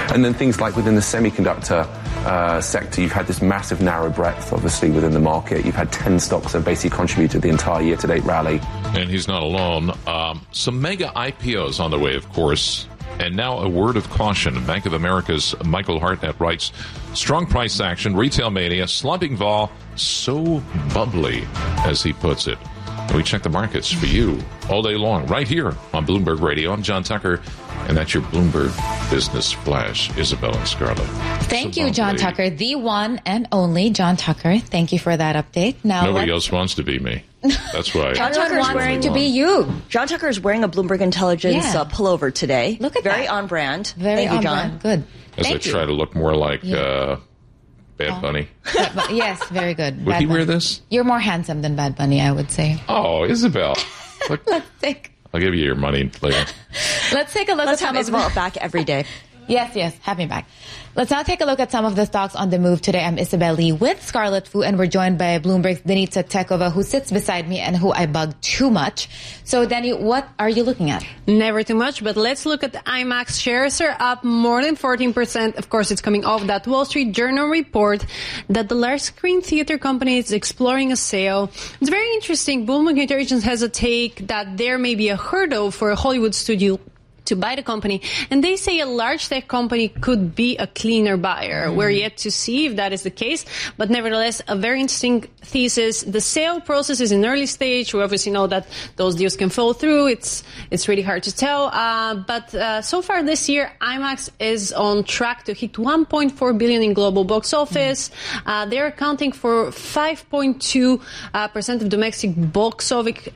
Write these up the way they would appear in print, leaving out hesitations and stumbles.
And then things like within the semiconductor sector, you've had this massive narrow breadth, obviously, within the market. You've had 10 stocks that basically contributed the entire year-to-date rally. And he's not alone. Some mega IPOs on the way, of course. And now a word of caution. Bank of America's Michael Hartnett writes, strong price action, retail mania, slumping vol, so bubbly, as he puts it. And we check the markets for you all day long, right here on Bloomberg Radio. I'm John Tucker, and that's your Bloomberg Business Flash, Isabel and Scarlett. Thank you, John Tucker, the one and only John Tucker. Thank you for that update. Now, nobody else wants to be me. That's why. John Tucker is wearing to be you. John Tucker is wearing a Bloomberg Intelligence pullover today. Look at Very that. on brand. Very Thank you, on John. brand. Good. As Thank I try to look more like Bad Bunny. Yes, very good. Would he wear this? You're more handsome than Bad Bunny, I would say. Oh, Isabel. Look, I'll give you your money later. Let's take a look Let's at have Isabel back every day. Yes, have me back. Let's now take a look at some of the stocks on the move today. I'm Isabel Lee with Scarlett Fu, and we're joined by Bloomberg's Denitza Tekova, who sits beside me and who I bug too much. So, Denny, what are you looking at? Never too much, but let's look at the IMAX shares are up more than 14%. Of course, it's coming off that Wall Street Journal report that the large screen theater company is exploring a sale. It's very interesting. Bloomberg Intelligence has a take that there may be a hurdle for a Hollywood studio to buy the company, and they say a large tech company could be a cleaner buyer. We're yet to see if that is the case, but nevertheless, a very interesting thesis. The sale process is in early stage. We obviously know that those deals can fall through. It's really hard to tell, but so far this year, IMAX is on track to hit $1.4 billion in global box office. They're accounting for 5.2% of domestic box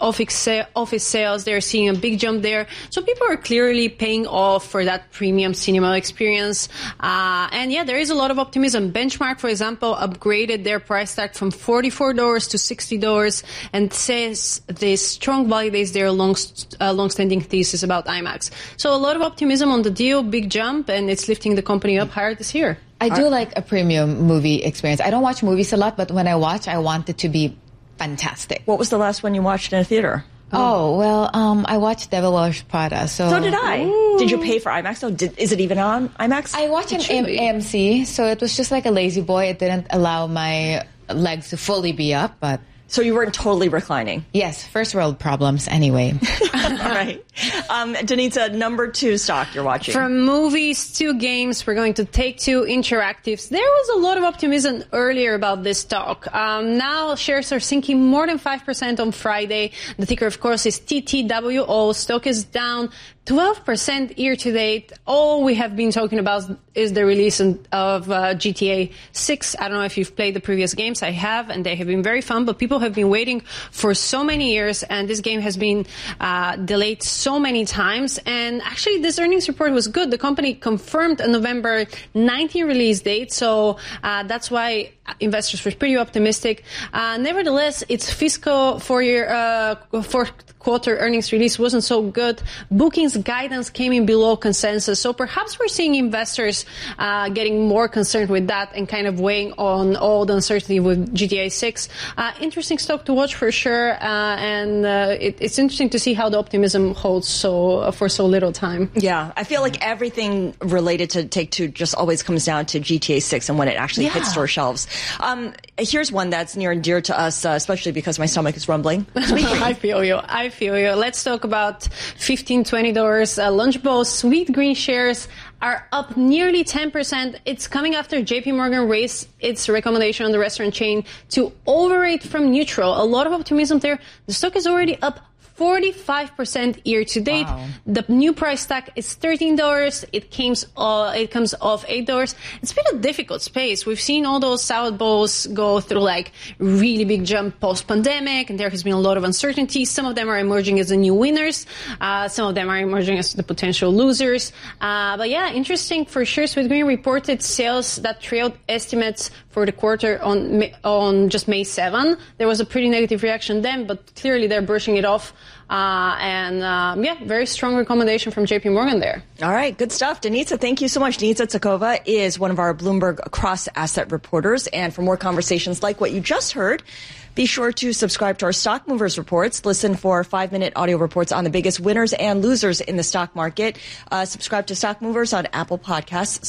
office sales. They're seeing a big jump there. So people are clearly paying off for that premium cinema experience. And there is a lot of optimism. Benchmark, for example, upgraded their price tag from $44 to $60 and says this strong validates their long-standing thesis about IMAX. So a lot of optimism on the deal, big jump, and it's lifting the company up higher this year. I do like a premium movie experience. I don't watch movies a lot, but when I watch, I want it to be fantastic. What was the last one you watched in a theater? Oh, well, I watched Devil Wears Prada. So did I. Ooh. Did you pay for IMAX, though? Is it even on IMAX? I watched an AMC, so it was just like a lazy boy. It didn't allow my legs to fully be up, but... So you weren't totally reclining? Yes, first world problems anyway. All right. Denitza, number 2 stock you're watching. From movies to games, we're going to Take-Two Interactives. There was a lot of optimism earlier about this stock. Now shares are sinking more than 5% on Friday. The ticker, of course, is TTWO. Stock is down 12% year to date. All we have been talking about is the release of GTA 6. I don't know if you've played the previous games. I have, and they have been very fun, but people have been waiting for so many years, and this game has been delayed so many times. And actually, this earnings report was good. The company confirmed a November 19 release date, so that's why investors were pretty optimistic. Nevertheless, its fiscal fourth quarter earnings release wasn't so good. Bookings guidance came in below consensus. So perhaps we're seeing investors getting more concerned with that and kind of weighing on all the uncertainty with GTA 6. Interesting stock to watch for sure. And it's interesting to see how the optimism holds for so little time. Yeah, I feel like everything related to Take-Two just always comes down to GTA 6 and when it actually hits store shelves. Here's one that's near and dear to us, especially because my stomach is rumbling. I feel you. Let's talk about $15, $20. Lunchbowl Sweet Green shares are up nearly 10%. It's coming after JP Morgan raised its recommendation on the restaurant chain to overrate from neutral. A lot of optimism there. The stock is already up 45% year to date. Wow. The new price tag is $13. It comes off $8. It's been a difficult space. We've seen all those salad bowls go through like really big jump post-pandemic, and there has been a lot of uncertainty. Some of them are emerging as the new winners. Some of them are emerging as the potential losers. But yeah, interesting for sure. Sweet Green reported sales that trailed estimates for the quarter on just May 7. There was a pretty negative reaction then, but clearly they're brushing it off. Very strong recommendation from JP Morgan there. All right, good stuff. Denitza, thank you so much. Denitza Tekova is one of our Bloomberg cross-asset reporters. And for more conversations like what you just heard, be sure to subscribe to our Stock Movers reports. Listen for 5-minute audio reports on the biggest winners and losers in the stock market. Subscribe to Stock Movers on Apple Podcasts,